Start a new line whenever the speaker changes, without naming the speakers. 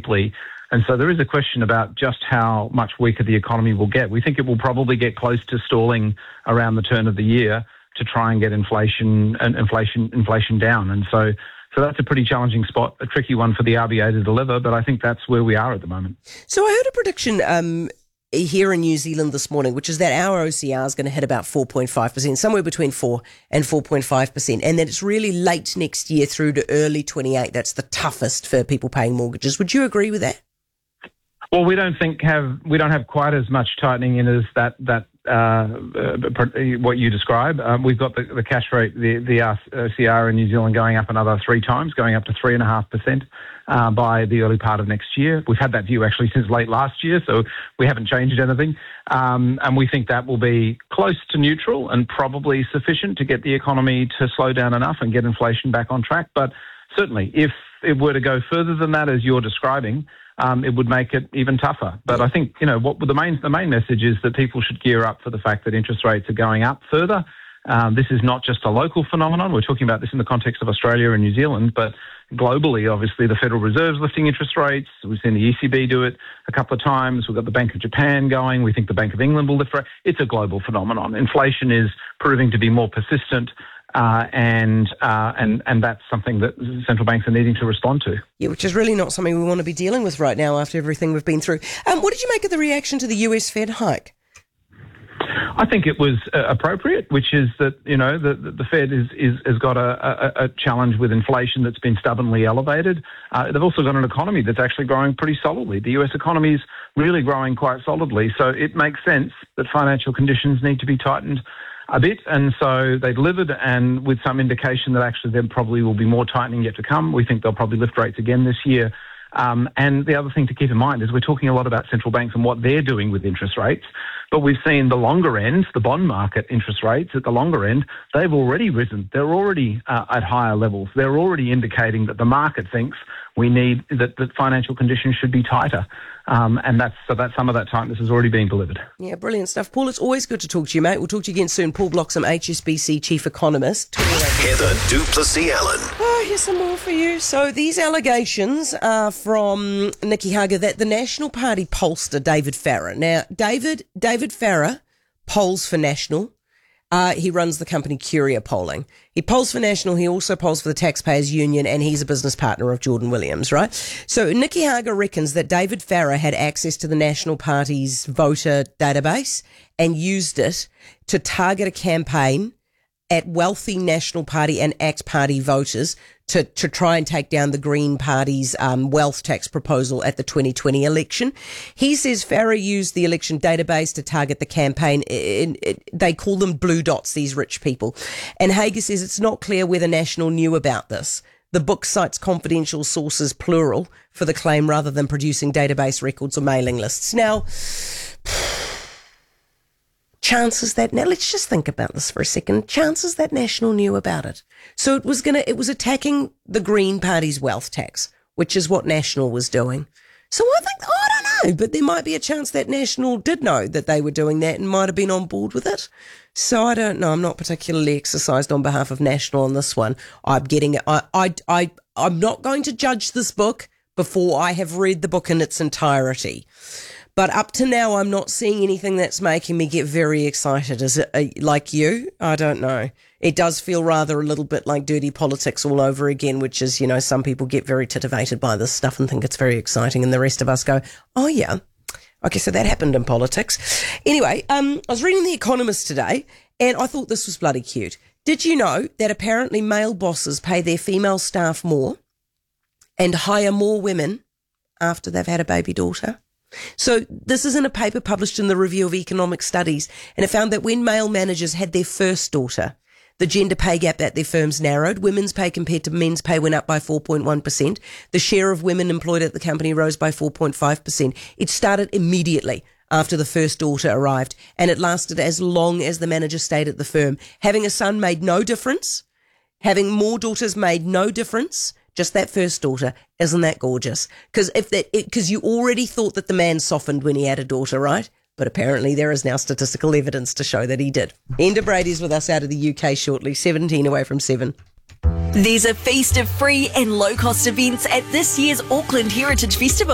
deeply. And so there is a question about just how much weaker the economy will get. We think it will probably get close to stalling around the turn of the year to try and get inflation down. And so that's a pretty challenging spot, a tricky one for the RBA to deliver, but I think that's where we are at the moment.
So I heard a prediction here in New Zealand this morning, which is that our OCR is going to hit about 4.5%, somewhere between 4 and 4.5%, and that it's really late next year through to early 28. That's the toughest for people paying mortgages. Would you agree with that?
Well, we don't have quite as much tightening in as that what you describe. We've got the cash rate, the OCR in New Zealand going up another 3 times, going up to 3.5% by the early part of next year. We've had that view actually since late last year, so we haven't changed anything. And we think that will be close to neutral and probably sufficient to get the economy to slow down enough and get inflation back on track. But certainly, if it were to go further than that, as you're describing, it would make it even tougher. But I think, what the main message is that people should gear up for the fact that interest rates are going up further. This is not just a local phenomenon. We're talking about this in the context of Australia and New Zealand, but globally, obviously, the Federal Reserve's lifting interest rates. We've seen the ECB do it a couple of times. We've got the Bank of Japan going. We think the Bank of England will lift rates. It's a global phenomenon. Inflation is proving to be more persistent. And that's something that central banks are needing to respond to.
Yeah, which is really not something we want to be dealing with right now after everything we've been through. What did you make of the reaction to the US Fed hike?
I think it was appropriate, which is that, the Fed has got a challenge with inflation that's been stubbornly elevated. They've also got an economy that's actually growing pretty solidly. The US economy is really growing quite solidly. So it makes sense that financial conditions need to be tightened a bit, and so they delivered, and with some indication that actually there probably will be more tightening yet to come. We think they'll probably lift rates again this year. And the other thing to keep in mind is we're talking a lot about central banks and what they're doing with interest rates, but we've seen the longer end, the bond market interest rates at the longer end, they've already risen. They're already at higher levels. They're already indicating that the market thinks that financial conditions should be tighter. And that's some of that tightness has already been delivered.
Yeah, brilliant stuff. Paul, it's always good to talk to you, mate. We'll talk to you again soon. Paul Bloxham, HSBC Chief Economist.
Heather du Plessis-Allen.
Oh, here's some more for you. So these allegations are from Nikki Hager that the National Party pollster, David Farrar. Now, David Farrar polls for National. He runs the company Curia Polling. He polls for National. He also polls for the Taxpayers Union, and he's a business partner of Jordan Williams, right? So Nikki Hager reckons that David Farrar had access to the National Party's voter database and used it to target a campaign at wealthy National Party and ACT Party voters to try and take down the Green Party's wealth tax proposal at the 2020 election. He says Farrar used the election database to target the campaign. They call them blue dots, these rich people. And Hager says it's not clear whether National knew about this. The book cites confidential sources, plural, for the claim rather than producing database records or mailing lists. Now, chances that, now let's just think about this for a second, chances that National knew about it. So it was attacking the Green Party's wealth tax, which is what National was doing. So I don't know, but there might be a chance that National did know that they were doing that and might have been on board with it. So I don't know. I'm not particularly exercised on behalf of National on this one. I'm not going to judge this book before I have read the book in its entirety. But up to now, I'm not seeing anything that's making me get very excited. Is it like you? I don't know. It does feel rather a little bit like dirty politics all over again, which is, some people get very titivated by this stuff and think it's very exciting. And the rest of us go, oh, yeah. Okay, so that happened in politics. Anyway, I was reading The Economist today and I thought this was bloody cute. Did you know that apparently male bosses pay their female staff more and hire more women after they've had a baby daughter? So this is in a paper published in the Review of Economic Studies, and it found that when male managers had their first daughter, the gender pay gap at their firms narrowed. Women's pay compared to men's pay went up by 4.1%. The share of women employed at the company rose by 4.5%. It started immediately after the first daughter arrived, and it lasted as long as the manager stayed at the firm. Having a son made no difference. Having more daughters made no difference. Just that first daughter. Isn't that gorgeous? Because you already thought that the man softened when he had a daughter, right? But apparently there is now statistical evidence to show that he did. Enda Brady's with us out of the UK shortly, 17 away from 7.
There's a feast of free and low-cost events at this year's Auckland Heritage Festival.